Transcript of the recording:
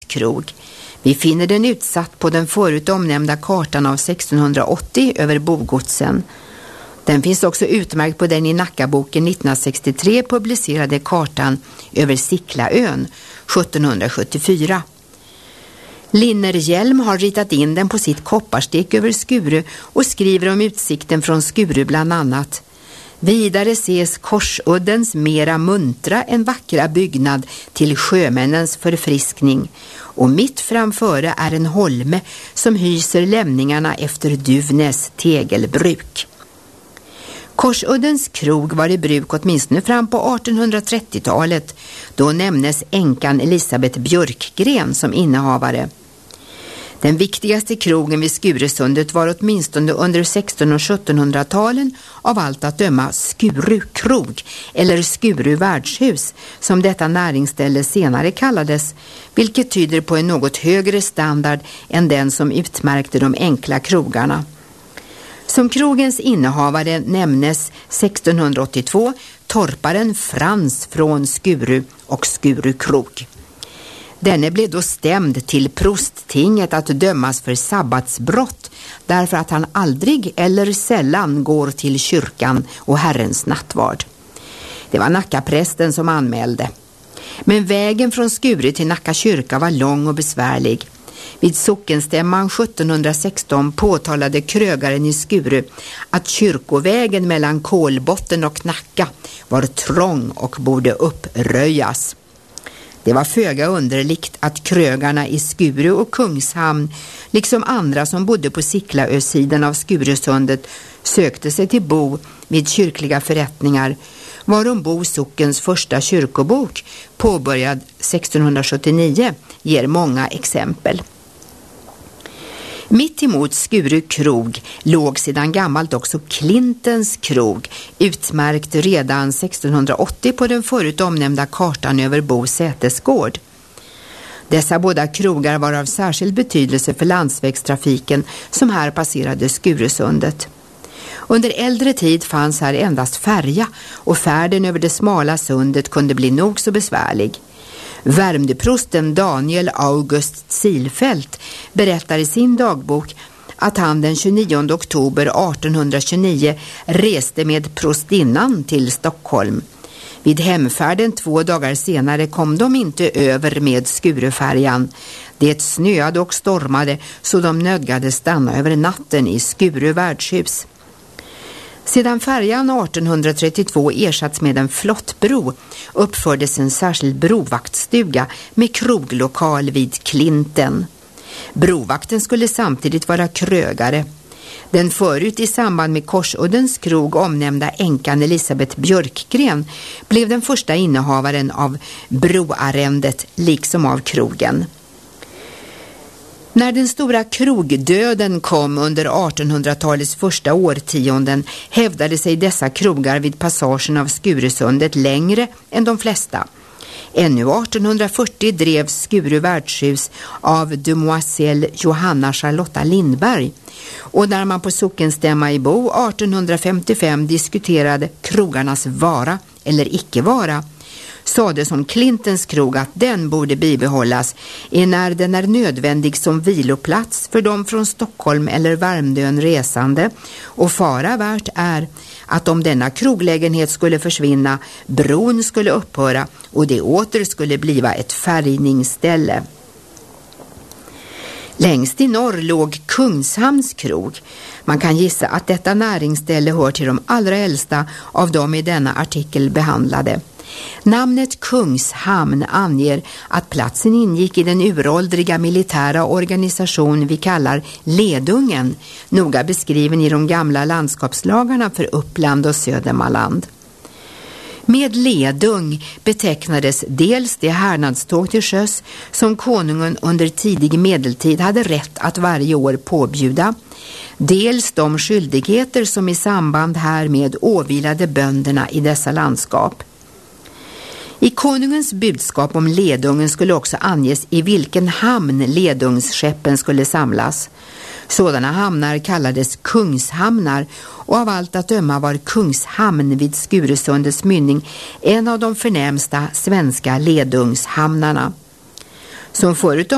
krog. Vi finner den utsatt på den förut omnämnda kartan av 1680 över Bogodsen. Den finns också utmärkt på den i Nackaboken 1963 publicerade kartan över Sicklaön 1774. Linnerhjelm har ritat in den på sitt kopparstek över Skuru och skriver om utsikten från Skuru bland annat: vidare ses Korsuddens mera muntra än vackra byggnad till sjömännens förfriskning, och mitt framföre är en holme som hyser lämningarna efter Duvnäs tegelbruk. Korsuddens krog var i bruk åtminstone fram på 1830-talet. Då nämnes änkan Elisabeth Björkgren som innehavare. Den viktigaste krogen vid Skuresundet var åtminstone under 1600- och 1700-talen av allt att döma Skuru krog eller Skuru värdshus som detta näringsställe senare kallades, vilket tyder på en något högre standard än den som utmärkte de enkla krogarna. Som krogens innehavare nämnes 1682 torparen Frans från Skuru och Skuru krog. Denne blev då stämd till prosttinget att dömas för sabbatsbrott därför att han aldrig eller sällan går till kyrkan och Herrens nattvard. Det var Nackaprästen som anmälde. Men vägen från Skuru till Nacka kyrka var lång och besvärlig. Vid sockenstämman 1716 påtalade krögaren i Skuru att kyrkovägen mellan Kolbotten och Nacka var trång och borde uppröjas. Det var föga underligt att krögarna i Skuru och Kungshamn, liksom andra som bodde på Sicklaösidan av Skuresundet, sökte sig till Bo vid kyrkliga förrättningar, varom Bo sockens första kyrkobok, påbörjad 1679, ger många exempel. Mitt emot Skuru krog låg sedan gammalt också Klintens krog, utmärkt redan 1680 på den förut omnämnda kartan över Bo sätesgård. Dessa båda krogar var av särskild betydelse för landsvägstrafiken som här passerade Skuresundet. Under äldre tid fanns här endast färja och färden över det smala sundet kunde bli nog så besvärlig. Värmdöprosten Daniel August Silfelt berättar i sin dagbok att han den 29 oktober 1829 reste med prostinnan till Stockholm. Vid hemfärden 2 dagar senare kom de inte över med Skurufärjan. Det snöade och stormade så de nödgade stanna över natten i Skuru värdshus. Sedan färjan 1832 ersatts med en flottbro uppfördes en särskild brovaktstuga med kroglokal vid Klinten. Brovakten skulle samtidigt vara krögare. Den förut i samband med Korsuddens krog omnämnda änkan Elisabeth Björkgren blev den första innehavaren av broarrendet liksom av krogen. När den stora krogdöden kom under 1800-talets första årtionden hävdade sig dessa krogar vid passagen av Skuresundet längre än de flesta. Ännu 1840 drevs Skuru värdshus av demoiselle Johanna Charlotta Lindberg, och när man på sockenstämma i Bo 1855 diskuterade krogarnas vara eller icke vara, sades om Klintens krog att den borde bibehållas när den är nödvändig som viloplats för dem från Stockholm eller Värmdön resande, och fara värt är att om denna kroglägenhet skulle försvinna, bron skulle upphöra och det åter skulle bliva ett färgningsställe. Längst i norr låg Kungshamns krog. Man kan gissa att detta näringsställe hör till de allra äldsta av dem i denna artikel behandlade. Namnet Kungshamn anger att platsen ingick i den uråldriga militära organisation vi kallar Ledungen, noga beskriven i de gamla landskapslagarna för Uppland och Södermanland. Med ledung betecknades dels det härnadståg till sjöss som konungen under tidig medeltid hade rätt att varje år påbjuda, dels de skyldigheter som i samband härmed åvilade bönderna i dessa landskap. I konungens budskap om ledungen skulle också anges i vilken hamn ledungsskeppen skulle samlas. Sådana hamnar kallades kungshamnar, och av allt att döma var Kungshamn vid Skuresundets mynning en av de förnämsta svenska ledungshamnarna. Som förut